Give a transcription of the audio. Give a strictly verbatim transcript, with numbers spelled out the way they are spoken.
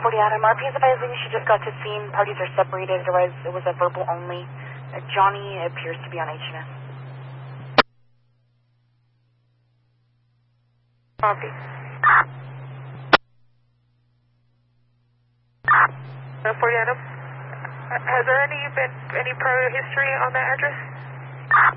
forty Adam. R P is advising she just got to scene. Parties are separated. Otherwise, it was a verbal only. Uh, Johnny appears to be on H M S. Copy. Uh, forty Adam. Has there any been any prior history on that address?